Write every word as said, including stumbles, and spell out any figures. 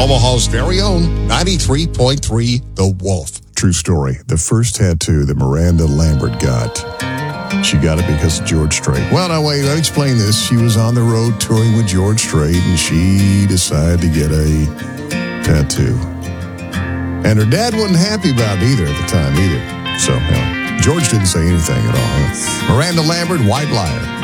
Omaha's very own ninety-three point three The Wolf. True story. The first tattoo that Miranda Lambert got, she got it because of George Strait. Well, now wait, let me explain this. She was on the road touring with George Strait, and she decided to get a tattoo. And her dad wasn't happy about it either at the time, either. So, you know, George didn't say anything at all. Huh? Miranda Lambert, White Liar.